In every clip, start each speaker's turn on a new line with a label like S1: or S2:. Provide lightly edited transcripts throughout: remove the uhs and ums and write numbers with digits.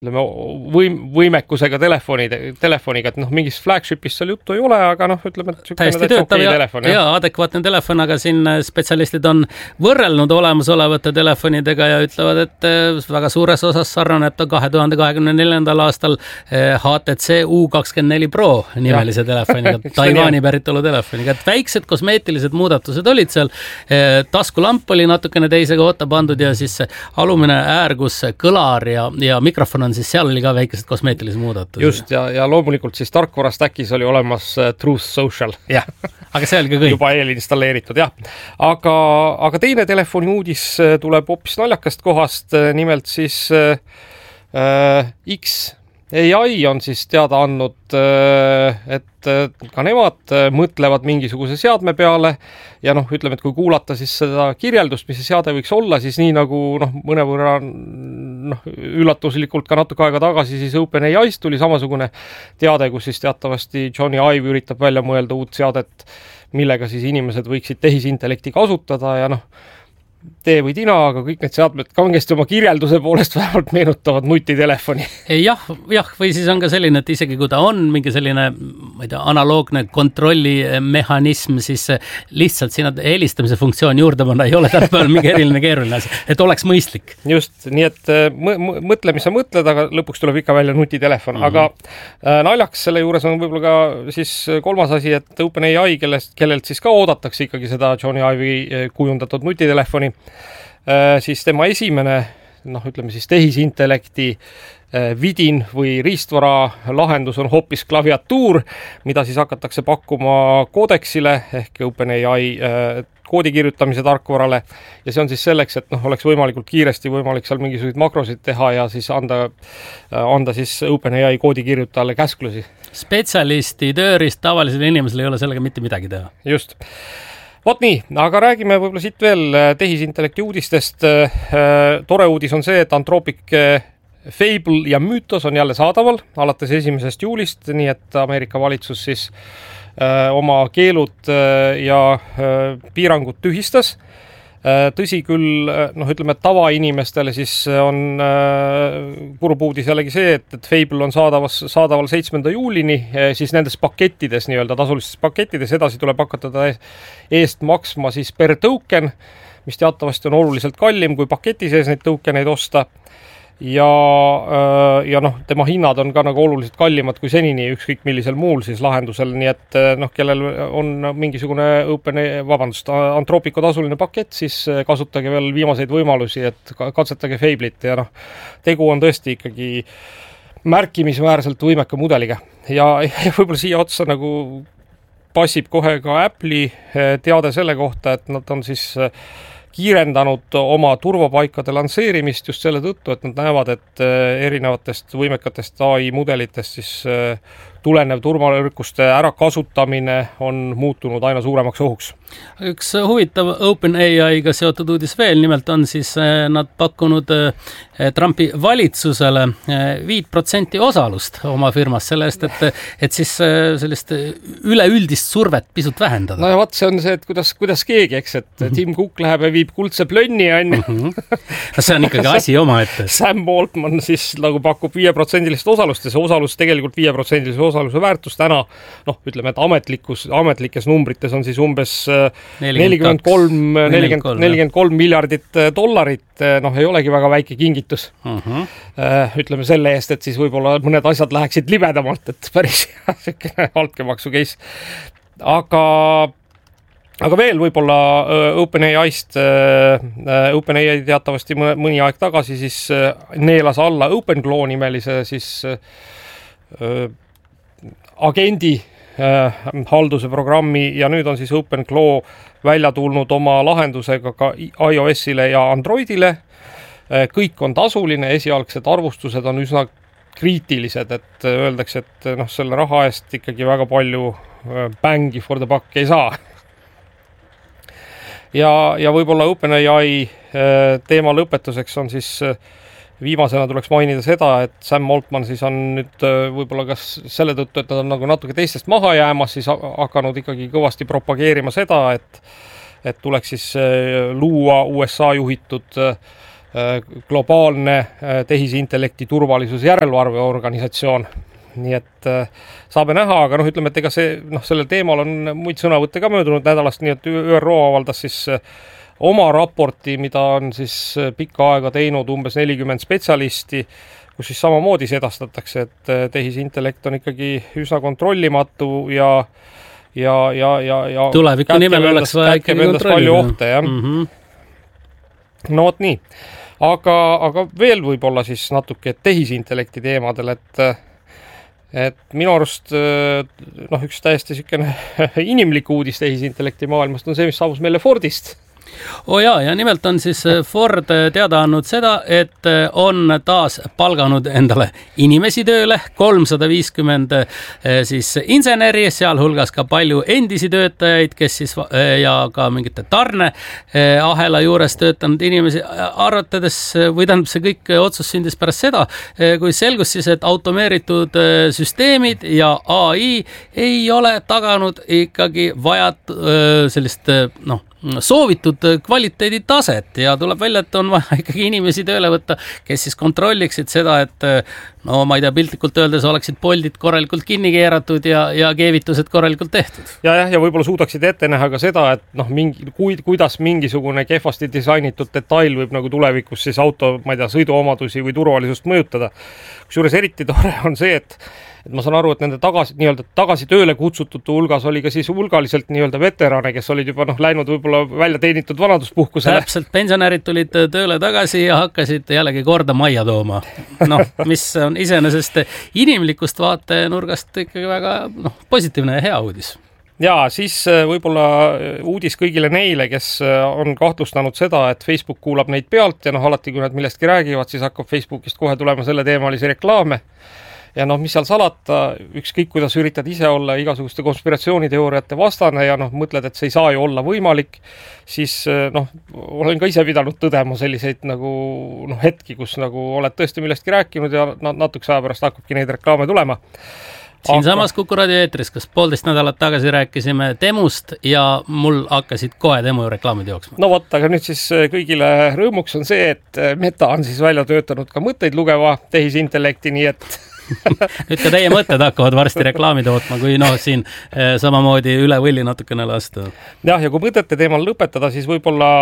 S1: võimekusega telefoniga, et mingist flagshipist seal juttu ei ole, aga ütleme, et
S2: täiesti töötav ja adekvaatne telefon, aga siin spetsialistid on võrrelnud olemasolevate telefonidega ja ütlevad, et väga suures osas sarnaneb ta 2024. aastal HTC U24 Pro nimelise telefoniga, Taiwani päritolu telefoniga, et väiksed kosmeetilised muudatused olid seal, taskulamp oli natukene teise kohta pandud ja siis alumine äär, kus kõlar ja mikrofon on siis seal oli ka väikesed kosmeetilised muudatused.
S1: Just, ja loomulikult siis tarkvara stackis oli olemas Truth Social.
S2: Jah, aga see oli ka kõik.
S1: Juba eelinstalleeritud, jah. Aga teine telefoni uudis tuleb hoopis naljakast kohast, nimelt siis XAI on siis teada andnud, et ka nemad mõtlevad mingisuguse seadme peale ja ütleme, et kui kuulata siis seda kirjeldust, mis see seade võiks olla, siis nii nagu mõnevõrra üllatuslikult ka natuke aega tagasi siis OpenAI's tuli samasugune teade, kus siis teatavasti Johnny Ive üritab välja mõelda uut seadet, millega siis inimesed võiksid tehisintellekti kasutada ja tee või tina, aga kõik need seadmed kangesti oma kirjelduse poolest vähemalt meenutavad nutitelefoni.
S2: Jah, või siis on ka selline, et isegi kui ta on mingi selline, ma ei tea, analoogne kontrollimehhanism, siis lihtsalt sinna helistamise funktsioon juurde panna ei ole tänapäeval mingi eriline keeruline asi, et oleks mõistlik.
S1: Just, nii et mõtle, mis sa mõtled, aga lõpuks tuleb ikka välja nutitelefon. Aga naljaks selle juures on võib-olla ka siis kolmas asi, et OpenAI, kellelt siis ka oodatakse ikkagi seda Johnny Ive'i kujundatud nutitelefoni, siis tema esimene, ütleme siis tehisintellekti vidin või riistvara lahendus on hoopis klaviatuur, mida siis hakatakse pakkuma Codexile ehk OpenAI koodi kirjutamise tarkvarale ja see on siis selleks, et oleks võimalikult kiiresti võimalik seal mingisuguseid makrosid teha ja siis anda siis OpenAI koodi kirjutajale käsklusi.
S2: Spetsialisti tööriist tavalisele inimesele ei ole sellega mitte midagi teha.
S1: Just. Vot nii, aga räägime võib-olla siit veel tehisintellekti uudistest. Tore uudis on see, et Anthropic Fable ja Mythos on jälle saadaval alates 1. juulist, nii et Ameerika valitsus siis oma keelud ja piirangud tühistas. Tõsi küll, ütleme, et tavainimestele siis on kurb uudis jällegi see, et Fable on saadaval 7. juulini, siis nendes pakettides, nii-öelda tasulistes pakettides, edasi tuleb hakata eest maksma siis per token, mis teatavasti on oluliselt kallim kui paketi sees neid tokeneid osta. Ja tema hinnad on ka nagu oluliselt kallimad kui senini ükskõik millisel muul siis lahendusel, nii et kellel on mingisugune Anthropico tasuline pakett, siis kasutage veel viimaseid võimalusi, et katsetage Fable'it ja tegu on tõesti ikkagi märkimisväärselt võimeka mudeliga ja võib-olla siia otsa nagu passib kohe ka Apple'i teade selle kohta, et nad on siis kiirendanud oma turvapaikade lansseerimist just selle tõttu, et nad näevad, et erinevatest võimekatest AI mudelitest siis tulenev turvarõrkuste ärakasutamine on muutunud aina suuremaks ohuks.
S2: Üks huvitav OpenAI-ga seotud uudis veel, nimelt on siis nad pakkunud Trumpi valitsusele 5% osalust oma firmas, selle eest, et siis sellist üleüldist survet pisut vähendada.
S1: No ja vaat see on see, et kuidas keegi, eks, et Tim Cook läheb ja viib kuldse plönni,
S2: see on ikkagi asi oma ette.
S1: Sam Altman siis nagu pakub 5% osalust ja see osalus tegelikult 5% osaluse väärtus täna, ütleme, et ametlikes numbrites on siis umbes 43 miljardit dollarit, ei olegi väga väike kingitus. Ütleme selle eest, et siis võib-olla mõned asjad läheksid libedamalt, et päris altkäemaksu case. Aga veel võib-olla OpenAI teatavasti mõni aeg tagasi siis neelas alla OpenClaw nimelise siis agendi halduse programmi ja nüüd on siis OpenClaw välja tulnud oma lahendusega ka iOS-ile ja Androidile. Kõik on tasuline, esialgsed arvustused on üsna kriitilised, et öeldakse, et selle raha eest ikkagi väga palju bängi for the buck ei saa. Ja võib-olla OpenAI teema lõpetuseks on siis viimasena tuleks mainida seda, et Sam Altman siis on nüüd võib-olla kas selle tõttu, et nad on nagu natuke teistest maha jäämas, siis hakanud ikkagi kõvasti propageerima seda, et tuleks siis luua USA juhitud globaalne tehisintellekti turvalisuse järelevalveorganisatsioon. Nii et saame näha, aga ütleme, et ega sellel teemal on muid sõnavõtte ka möödunud nädalast, nii et ÜRO avaldas siis oma raporti, mida on siis pikka aega teinud umbes 40 spetsialisti, kus siis samamoodi sedastatakse, et tehisintellekt on ikkagi üsna kontrollimatu ja
S2: tuleviku nimel oleks vaja ikkagi kontrollida.
S1: Palju ohte, jah. No vot nii. Aga veel võib-olla siis natuke tehisintellekti teemadel, et minu arust üks täiesti sükene inimlik uudis tehisintellekti maailmast on see, mis saabus meile Fordist.
S2: Ja nimelt on siis Ford teada andnud seda, et on taas palganud endale inimesi tööle, 350 siis inseneri, sealhulgas ka palju endisi töötajaid, kes siis ja ka mingite tarneahela juures töötanud inimesi, arvatades või tähendab see kõik otsus sündis pärast seda, kui selgus siis, et automeeritud süsteemid ja AI ei ole taganud ikkagi vajat sellist soovitud kvaliteeditaset ja tuleb välja, et on vaja ikkagi inimesi tööle võtta, kes siis kontrolliksid seda, et ma ei tea, piltlikult öeldes oleksid poldid korralikult kinni keeratud ja keevitused korralikult tehtud.
S1: Ja võib-olla suudaksid ette näha ka seda, et kuidas mingisugune kehvasti disainitud detail võib nagu tulevikus siis auto, sõiduomadusi või turvalisust mõjutada. Kusjuures eriti tore on see, et ma saan aru, et nende tagasi tööle kutsutute hulgas oli ka siis hulgaliselt veterane, kes olid juba läinud võib-olla välja teenitud vanaduspuhkusele.
S2: Täpselt, pensionärid tulid tööle tagasi ja hakkasid jällegi korda majja tooma. Mis on iseenesest inimlikust vaatenurgast ikkagi väga positiivne ja hea uudis.
S1: Ja siis võib-olla uudis kõigile neile, kes on kahtlustanud seda, et Facebook kuulab neid pealt ja alati, kui nad millestki räägivad, siis hakkab Facebookist kohe tulema selle teemalisi reklaame. Ja mis seal salata, ükskõik kuidas üritad ise olla igasuguste konspiratsiooniteooriate vastane ja mõtled, et see ei saa ju olla võimalik, siis olen ka ise pidanud tõdema selliseid hetki, kus oled tõesti millestki rääkinud ja natukese aja pärast hakkabki neid reklaame tulema.
S2: Siinsamas Kuku raadio eetris, kas 1,5 nädalat tagasi rääkisime Temust ja mul hakkasid kohe Temu reklaamid jooksma.
S1: No vot, aga nüüd siis kõigile rõõmuks on see, et Meta on siis välja töötanud ka mõtteid lugeva tehisintellekti, nii et
S2: nüüd ka teie mõtted hakkavad varsti reklaami tootma, kui siin samamoodi üle võlli natukene lasta.
S1: Ja kui mõtete teemal lõpetada, siis võib-olla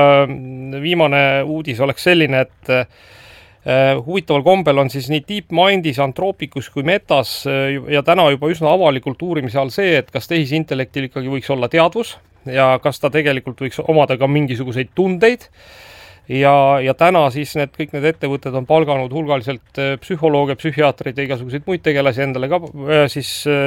S1: viimane uudis oleks selline, et huvitaval kombel on siis nii DeepMindis, Anthropicus kui Metas ja täna juba üsna avalikult uurimise all see, et kas tehisintellektil ikkagi võiks olla teadvus ja kas ta tegelikult võiks omada ka mingisuguseid tundeid. Ja täna siis kõik need ettevõtted on palganud hulgaliselt psühholooge, psühhiaatreid ja igasuguseid muid tegelasi endale ka siis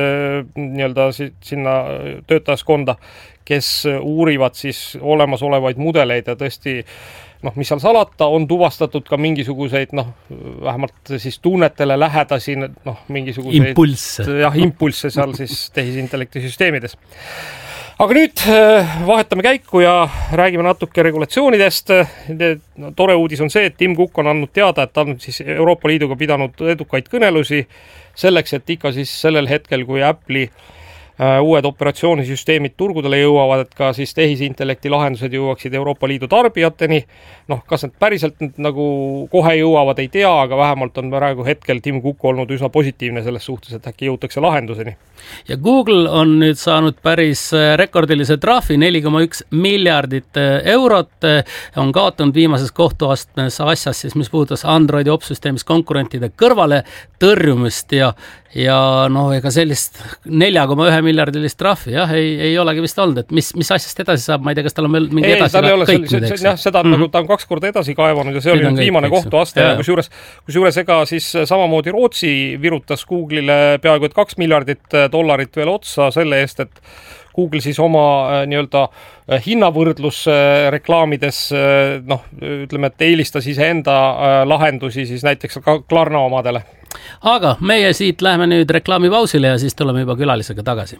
S1: sinna töötajaskonda, kes uurivad siis olemasolevaid mudeleid ja tõesti mis seal salata, on tuvastatud ka mingisuguseid, vähemalt siis tunnetele lähedasi, mingisuguseid impulsse seal siis tehisintellekti süsteemides. Aga nüüd vahetame käiku ja räägime natuke regulatsioonidest. Tore uudis on see, et Tim Cook on andnud teada, et ta on siis Euroopa Liiduga pidanud edukaid kõnelusi selleks, et ikka siis sellel hetkel, kui Apple'i uued operatsioonisüsteemid turgudele jõuavad, et ka siis tehisintellekti lahendused jõuaksid Euroopa Liidu tarbijateni. Kas need päriselt kohe jõuavad, ei tea, aga vähemalt on praegu hetkel Tim Cook olnud üsna positiivne selles suhtes, et äkki jõutakse lahenduseni.
S2: Ja Google on nüüd saanud päris rekordilise trahvi, 4,1 miljardit eurot, on kaotanud viimases kohtuastmes asjas, siis, mis puudutas Androidi opsüsteemis konkurentide kõrvale tõrjumist ja ega sellist 4,1 miljardilist trahvi, ei olegi vist olnud, et mis asjast edasi saab, ma ei tea, kas tal on veel mingi edasi kõik nüüd, eks?
S1: Seda ta on 2 korda edasi kaevanud ja see oli nüüd viimane kohtuaste ja kusjuures ega siis samamoodi Rootsi virutas Google'ile peaaegu et $2 miljardit veel otsa selle eest, et Google siis oma hinnavõrdlus reklaamides, ütleme, et eelistas iseenda lahendusi siis näiteks Klarna omadele.
S2: Aga meie siit läheme nüüd reklaamipausile ja siis tuleme juba külalisega tagasi.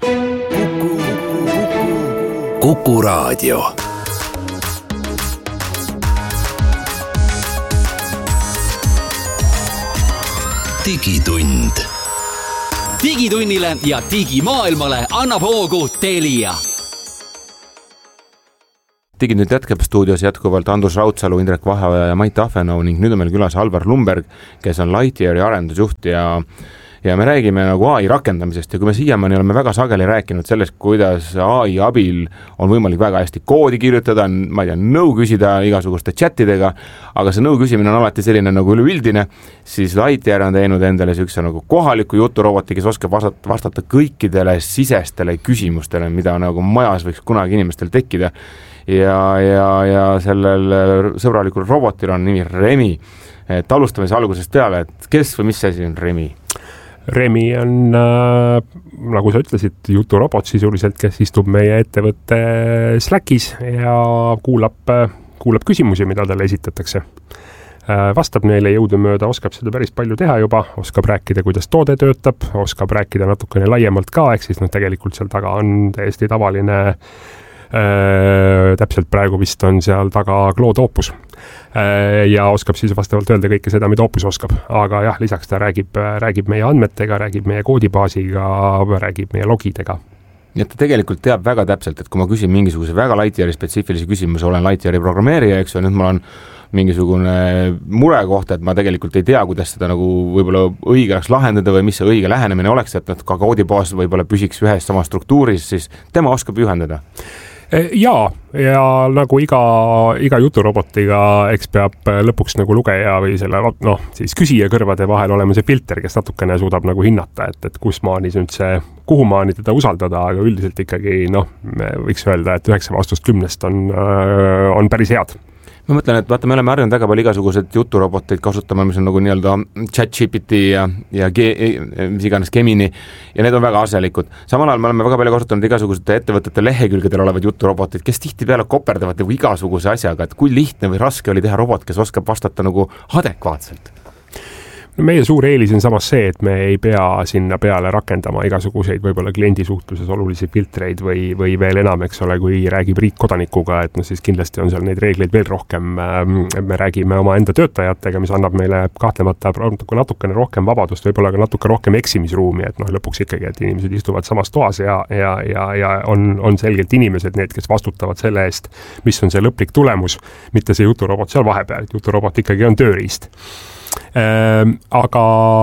S3: Kuku raadio. Digitund.
S4: Digitunnile ja digimaailmale annab hoogu Telia.
S5: Digitund jätkab stuudios jätkuvalt Andrus Raudsalu, Indrek Vaheoja ja Mait Ahvenau ning nüüd on meil külas Alvar Lumberg, kes on Lightyeari arendusjuht ja me räägime nagu AI rakendamisest ja kui me siiamaani oleme väga sageli rääkinud sellest, kuidas AI abil on võimalik väga hästi koodi kirjutada, ma ei tea, nõu küsida igasuguste chatidega, aga see nõu küsimine on alati selline nagu üleüldine, siis Lightyear on teinud endale sellise nagu kohaliku juturoboti, kes oskab vastata kõikidele sisestele küsimustele, mida nagu majas võiks kunagi inimestel tekkida. Ja sellel sõbralikul robotil on nimi Remi. Et alustame algusest peale, et kes või mis asi on Remi?
S6: Remi on, nagu sa ütlesid, juturobot sisuliselt, kes istub meie ettevõtte Slackis ja kuulab küsimusi, mida talle esitatakse. Vastab neile jõudumööda, oskab seda päris palju teha juba, oskab rääkida, kuidas toode töötab, oskab rääkida natukene laiemalt ka, ehk siis tegelikult seal taga on täiesti tavaline, täpselt praegu vist on seal taga Claude Opus. Ja oskab siis vastavalt öelda kõike seda, mida Opus oskab. Aga jah, lisaks ta räägib meie andmetega, räägib meie koodibaasiga, räägib meie logidega.
S5: Nii et ta tegelikult teab väga täpselt, et kui ma küsin mingisuguse väga Lightyeari spetsiifilise küsimuse, olen Lightyeari programmeerija, eks ju, nüüd mul on mingisugune mure kohta, et ma tegelikult ei tea, kuidas seda nagu võib-olla õige oleks lahendada või mis see õige lähenemine oleks, et ka koodibaas võib-olla püsiks ühes sama struktuuris, siis tema oskab juhendada.
S6: Ja nagu iga juturobotiga eks peab lõpuks nagu lugeja või selle, siis küsija kõrvade vahel olema see filter, kes natukene suudab nagu hinnata, et kus maani kuhu maani teda usaldada, aga üldiselt ikkagi, me võiks öelda, et 9 vastust 10 on päris head.
S5: Ma mõtlen, et vaata, me oleme harjunud väga palju igasugused juturoboteid kasutama, mis on nagu nii-öelda ChatGPT ja mis iganes Gemini ja need on väga asjalikud. Samal ajal me oleme väga palju kasutanud igasugused ettevõtete lehekülgedel olevad juturobotid, kes tihtipeale koperdavad nagu igasuguse asjaga, et kui lihtne või raske oli teha robot, kes oskab vastata nagu adekvaatselt.
S6: Meie suur eelis on samas see, et me ei pea sinna peale rakendama igasuguseid võib-olla kliendisuhtluses olulisi filtreid või veel enam, eks ole, kui räägib riik kodanikuga, et siis kindlasti on seal neid reegleid veel rohkem. Me räägime oma enda töötajatega, mis annab meile kahtlemata natukene rohkem vabadust, võib-olla ka natuke rohkem eksimisruumi, et lõpuks ikkagi, et inimesed istuvad samas toas ja on selgelt inimesed need, kes vastutavad selle eest, mis on see lõplik tulemus, mitte see juturobot seal vahepeal, et juturobot ikkagi on tööriist. Aga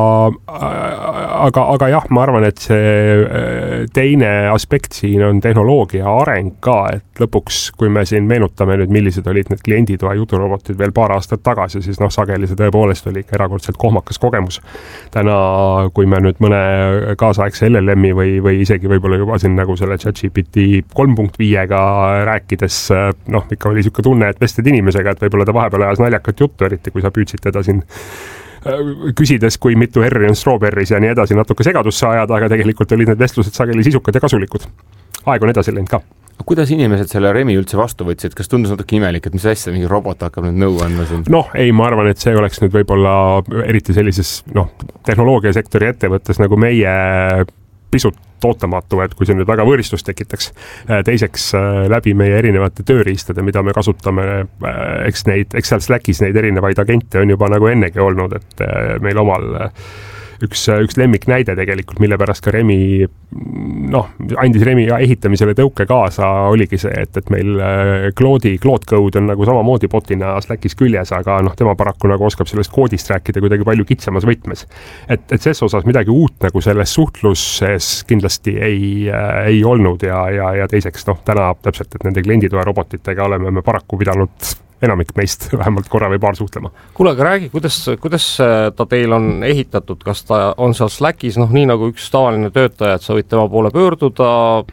S6: jah, ma arvan, et see teine aspekt siin on tehnoloogia areng ka, et lõpuks, kui me siin meenutame nüüd, millised olid need klienditoa juturobotid veel paar aastat tagasi, siis sageli see tõepoolest oli ikka erakordselt kohmakas kogemus. Täna, kui me nüüd mõne kaasaegse LLM-i või isegi võib-olla juba siin nagu selle ChatGPT 3.5-ga rääkides, ikka oli siuke tunne, et vestled inimesega, et võib-olla ta vahepeal ajas naljakat juttu, eriti kui sa püüdsid teda siin küsides, kui mitu herri on strawberries ja nii edasi natuke segadusse ajada, aga tegelikult olid need vestlused sageli sisukad ja kasulikud. Aeg on edasi läinud ka.
S5: Kuidas inimesed selle Remi üldse vastu võtsid? Kas tundus natuke imelik, et mis asja mingi robot hakkab nüüd nõu andma siin?
S6: Ei, ma arvan, et see oleks nüüd võib-olla eriti sellises tehnoloogiasektori ettevõttes nagu meie pisut ootamatu, et kui see nüüd väga võõristust tekitaks. Teiseks läbi meie erinevate tööriistade, mida me kasutame, eks seal Slackis neid erinevaid agente on juba nagu ennegi olnud, et meil omal üks lemmik näide tegelikult, mille pärast ka Remi, andis Remi ehitamisele tõuke kaasa, oligi see, et meil Claude Code on nagu samamoodi botina Slackis küljes, aga tema paraku nagu oskab sellest koodist rääkida kuidagi palju kitsamas võtmes. Et ses osas midagi uut nagu selles suhtluses kindlasti ei olnud ja teiseks, täna täpselt, et nende klienditoe robotitega oleme me paraku pidanud enamik meist vähemalt korra või paar suhtlema.
S1: Kuule, aga räägi, kuidas ta teil on ehitatud, kas ta on seal Slackis, nii nagu üks tavaline töötaja, et sa võid tema poole pöörduda,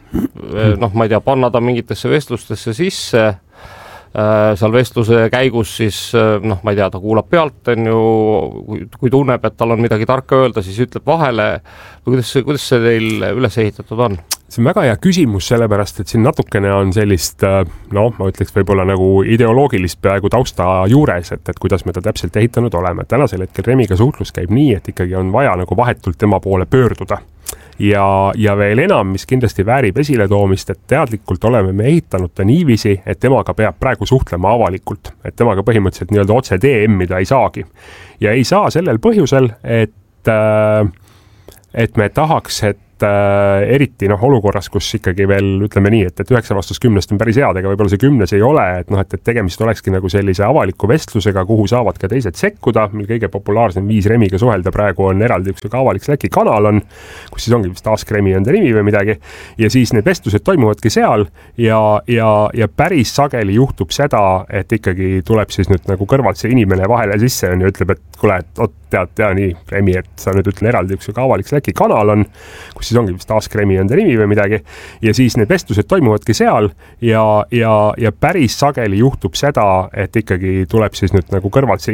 S1: ma ei tea, panna ta mingitesse vestlustesse sisse, seal vestluse käigus siis, ma ei tea, ta kuulab pealt, kui tunneb, et tal on midagi tarka öelda, siis ütleb vahele, kuidas see teil üles ehitatud on?
S6: See on väga hea küsimus, sellepärast, et siin natukene on sellist, ma ütleks võib-olla nagu ideoloogilist peaaegu tausta juures, et kuidas me ta täpselt ehitanud oleme. Tänasel hetkel Remiga suhtlus käib nii, et ikkagi on vaja nagu vahetult tema poole pöörduda. Ja veel enam, mis kindlasti väärib esile toomist, et teadlikult oleme me ehitanud ta niiviisi, et temaga peab praegu suhtlema avalikult. Et temaga põhimõtteliselt nii-öelda otse DM-ida ei saagi. Ja ei saa sellel põhjusel, et me tahaks, et eriti olukorras, kus ikkagi veel ütleme nii, et 9 vastus 10 on päris head, aga võib-olla see 10 ei ole, et tegemist olekski nagu sellise avaliku vestlusega, kuhu saavad ka teised sekkuda. Meil kõige populaarsem viis Remiga suhelda praegu on eraldi üks avalik Slacki kanal on, kus siis ongi vist Ask Remi enda nimi või midagi. Ja siis need vestlused toimuvadki seal ja päris sageli juhtub seda, et ikkagi tuleb siis nüüd nagu kõrvalt see inimene vahele sisse ja ütleb, et kuule, et tead nii, Remi, et sa nüüd ütlen eraldi üks avalik Slacki kanal on, kus siis ongi vist Ask Remi enda nimi või midagi. Ja siis need vestlused toimuvadki seal ja päris sageli juhtub seda, et ikkagi tuleb siis nüüd nagu kõrvalt see